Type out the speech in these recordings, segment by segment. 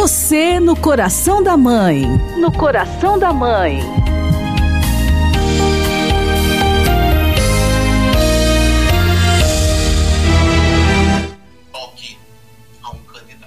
Você no coração da mãe. No coração da mãe. Toque a um candidato.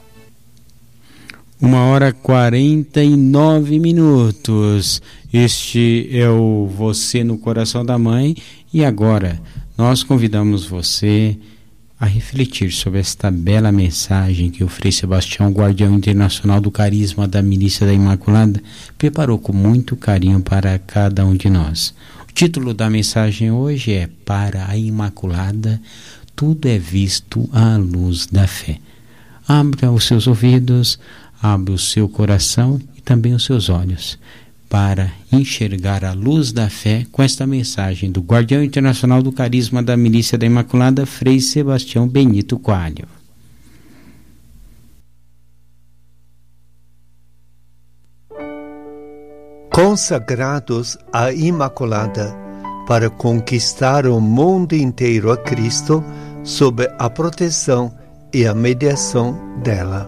1h49. Este é o Você no Coração da Mãe. E agora nós convidamos você a refletir sobre esta bela mensagem que o Frei Sebastião, guardião internacional do carisma da Milícia da Imaculada, preparou com muito carinho para cada um de nós. O título da mensagem hoje é Para a Imaculada, tudo é visto à luz da fé. Abra os seus ouvidos, abra o seu coração e também os seus olhos para enxergar a luz da fé com esta mensagem do guardião internacional do carisma da Milícia da Imaculada, Frei Sebastião Benito Coelho. Consagrados à Imaculada para conquistar o mundo inteiro a Cristo sob a proteção e a mediação dela.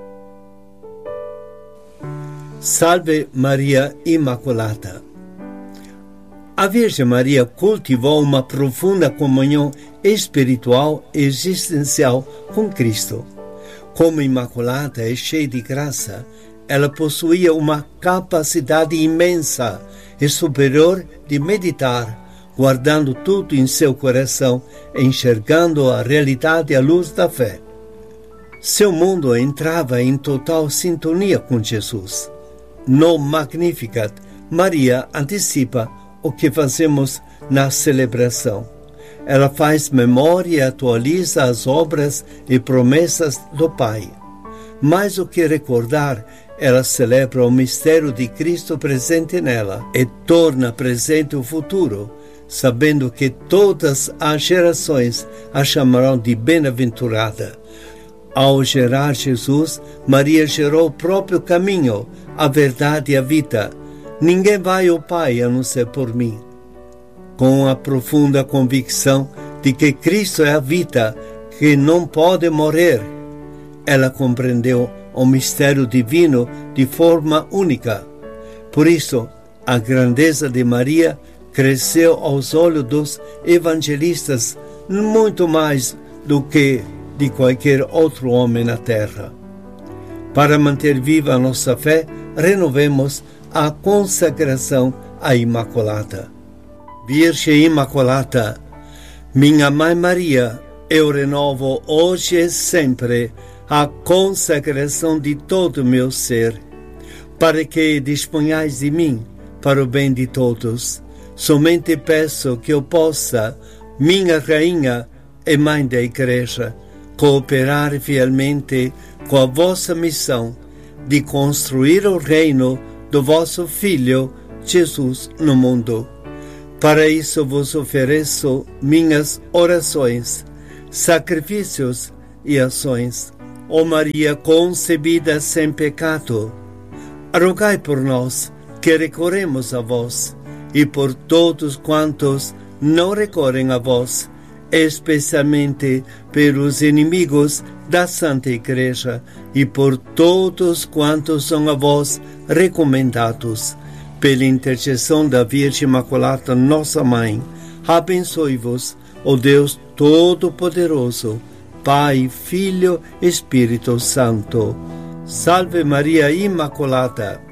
Salve Maria Imaculada! A Virgem Maria cultivou uma profunda comunhão espiritual e existencial com Cristo. Como Imaculada e cheia de graça, ela possuía uma capacidade imensa e superior de meditar, guardando tudo em seu coração, enxergando a realidade à luz da fé. Seu mundo entrava em total sintonia com Jesus. No Magnificat, Maria antecipa o que fazemos na celebração. Ela faz memória e atualiza as obras e promessas do Pai. Mais do que recordar, ela celebra o mistério de Cristo presente nela e torna presente o futuro, sabendo que todas as gerações a chamarão de bem-aventurada. Ao gerar Jesus, Maria gerou o próprio caminho, a verdade e a vida. Ninguém vai ao Pai a não ser por mim. Com a profunda convicção de que Cristo é a vida, que não pode morrer, ela compreendeu o mistério divino de forma única. Por isso, a grandeza de Maria cresceu aos olhos dos evangelistas muito mais do que de qualquer outro homem na terra. Para manter viva a nossa fé, renovemos a consagração à Imaculada. Virgem Imaculada, minha Mãe Maria, eu renovo hoje e sempre a consagração de todo o meu ser, para que disponhais de mim para o bem de todos. Somente peço que eu possa, minha Rainha e Mãe da Igreja, cooperar fielmente com a vossa missão de construir o reino do vosso Filho, Jesus, no mundo. Para isso vos ofereço minhas orações, sacrifícios e ações. Ó Maria concebida sem pecado, rogai por nós que recorremos a vós e por todos quantos não recorrem a vós, especialmente pelos inimigos da Santa Igreja e por todos quantos são a vós recomendados. Pela intercessão da Virgem Imaculada, nossa Mãe, abençoe-vos, ó Deus Todo-Poderoso, Pai, Filho, Espírito Santo. Salve Maria Imaculada!